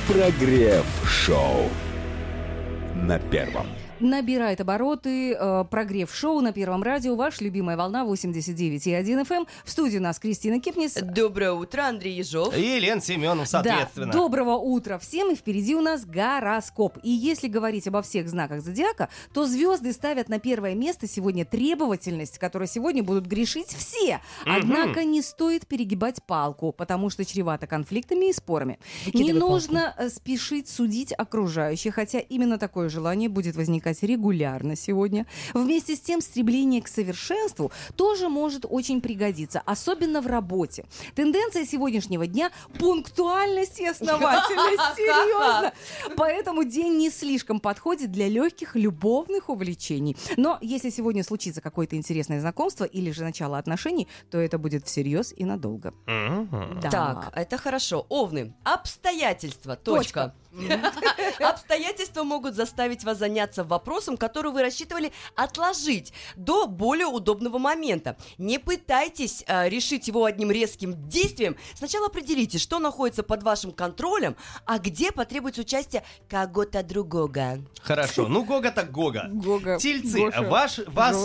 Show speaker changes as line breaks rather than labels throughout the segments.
Прогрев-шоу на первом.
Набирает обороты прогрев-шоу на Первом радио. Ваша любимая волна 89,1 FM. В студии у нас Кристина Кипнис.
Доброе утро, Андрей Ежов.
И Елена Семенов, соответственно.
Да, доброго утра всем. И впереди у нас гороскоп. И если говорить обо всех знаках зодиака, то звезды ставят на первое место сегодня требовательность, которой сегодня будут грешить все. Однако не стоит перегибать палку, потому что чревато конфликтами и спорами. Не нужно спешить судить окружающих, хотя именно такое желание будет возникать регулярно сегодня. Вместе с тем, стремление к совершенству тоже может очень пригодиться, особенно в работе. Тенденция сегодняшнего дня — пунктуальность и основательность. Серьезно. Поэтому день не слишком подходит для легких любовных увлечений. Но если сегодня случится какое-то интересное знакомство или же начало отношений, то это будет всерьез и надолго. Да.
Так, это хорошо. Овны. Обстоятельства. Точка. Обстоятельства могут заставить вас заняться вопросом, который вы рассчитывали отложить до более удобного момента. Не пытайтесь решить его одним резким действием. Сначала определите, что находится под вашим контролем, а где потребуется участие кого-то другого.
Хорошо, ну Гога так Гога.
Гога.
Тельцы,
Гоша.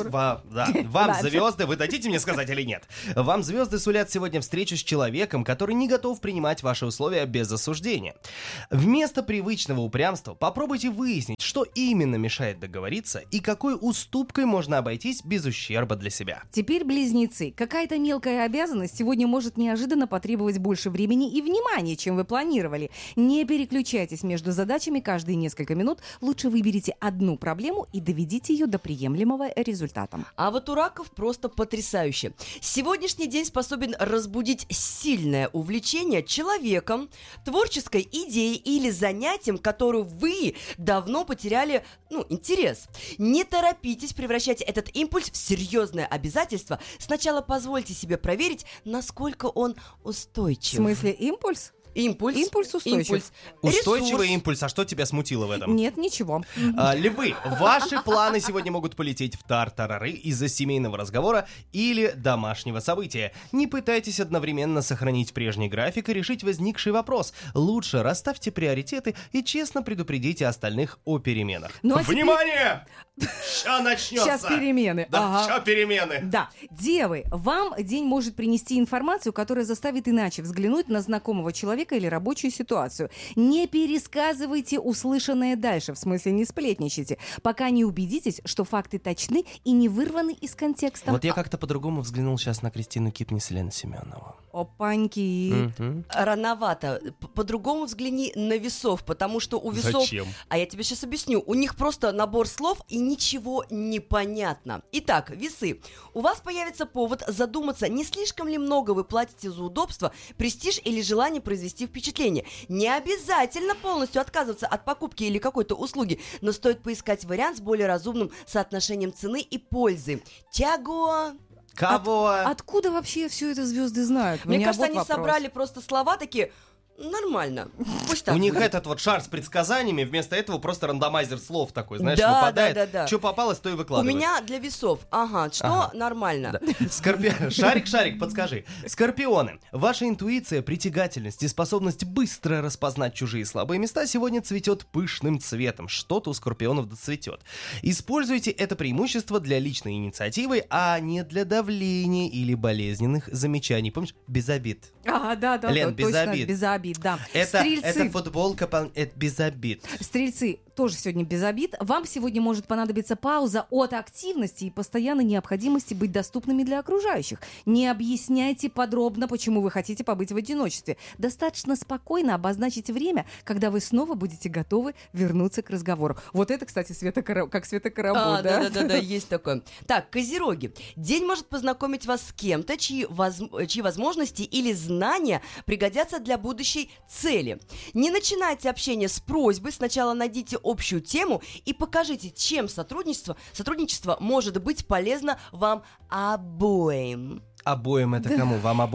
вам звезды, вы дадите мне сказать или нет? Вам звезды сулят сегодня встречу с человеком, который не готов принимать ваши условия без осуждения. Вместо привычного упрямства попробуйте выяснить, что именно мешает договориться и какой уступкой можно обойтись без ущерба для себя.
Теперь близнецы. Какая-то мелкая обязанность сегодня может неожиданно потребовать больше времени и внимания, чем вы планировали. Не переключайтесь между задачами каждые несколько минут. Лучше выберите одну проблему и доведите ее до приемлемого результата.
А вот у раков просто потрясающе. Сегодняшний день способен разбудить сильное увлечение человеком, творческой идеей или занятием, которую вы давно потеряли, интерес. Не торопитесь превращать этот импульс в серьезное обязательство. Сначала позвольте себе проверить, насколько он устойчив.
В смысле, импульс? Импульс устойчив.
Устойчивый импульс. А что тебя смутило в этом?
Нет, ничего.
Львы, ваши планы сегодня могут полететь в тартарары из-за семейного разговора или домашнего события. Не пытайтесь одновременно сохранить прежний график и решить возникший вопрос. Лучше расставьте приоритеты и честно предупредите остальных о переменах. Внимание! Сейчас начнется!
Сейчас перемены.
Да, сейчас перемены.
Да. Девы, вам день может принести информацию, которая заставит иначе взглянуть на знакомого человека или рабочую ситуацию. Не пересказывайте услышанное дальше, в смысле не сплетничайте, пока не убедитесь, что факты точны и не вырваны из контекста.
Вот я как-то по-другому взглянул сейчас на Кристину Кипнис и Лену Семенову.
Опаньки.
Рановато. По-другому взгляни на весов, потому что у весов...
Зачем?
А я тебе сейчас объясню. У них просто набор слов и ничего не понятно. Итак, весы. У вас появится повод задуматься, не слишком ли много вы платите за удобство, престиж или желание произвести впечатление. Не обязательно полностью отказываться от покупки или какой-то услуги, но стоит поискать вариант с более разумным соотношением цены и пользы. Чаго...
Кого?
Откуда вообще все это звезды знают?
Мне кажется, они собрали просто слова такие... Нормально. Пусть так
У них
будет.
этот вот шар с предсказаниями, вместо этого просто рандомайзер слов такой, знаешь,
Да,
выпадает.
да.
Что попалось, то и
У
выкладывают.
меня для весов. Что нормально.
Да. Шарик, подскажи. Скорпионы. Ваша интуиция, притягательность и способность быстро распознать чужие слабые места сегодня цветет пышным цветом. Что-то у скорпионов доцветет. Используйте это преимущество для личной инициативы, а не для давления или болезненных замечаний. Помнишь? Без обид.
Да,
Лен, без
точно,
обид.
без обид, да.
Это футболка, это без обид.
Стрельцы, тоже сегодня без обид. Вам сегодня может понадобиться пауза от активности и постоянной необходимости быть доступными для окружающих. Не объясняйте подробно, почему вы хотите побыть в одиночестве. Достаточно спокойно обозначить время, когда вы снова будете готовы вернуться к разговору. Вот это, кстати, как Света Карамбо, да?
Да, есть такое. Так, козероги. День может познакомить вас с кем-то, чьи возможности или знания пригодятся для будущей цели. Не начинайте общение с просьбой, сначала найдите общую тему и покажите, чем сотрудничество может быть полезно вам обоим.
Обоим это кому? Вам обоим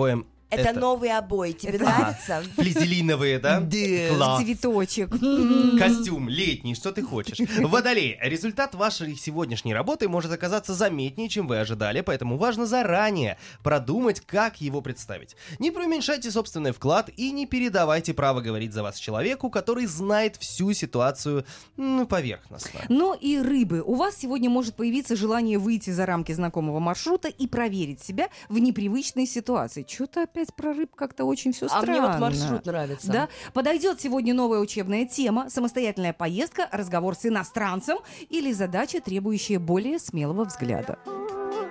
Это новые обои, тебе нравится?
Флизелиновые, да? Класс.
Цветочек.
Костюм летний, что ты хочешь. Водолей, результат вашей сегодняшней работы может оказаться заметнее, чем вы ожидали, поэтому важно заранее продумать, как его представить. Не преуменьшайте собственный вклад и не передавайте право говорить за вас человеку, который знает всю ситуацию поверхностно.
Ну и рыбы. У вас сегодня может появиться желание выйти за рамки знакомого маршрута и проверить себя в непривычной ситуации. Что-то опять про рыб как-то очень все странно.
А мне вот маршрут нравится.
Да? Подойдет сегодня новая учебная тема, самостоятельная поездка, разговор с иностранцем или задача, требующая более смелого взгляда.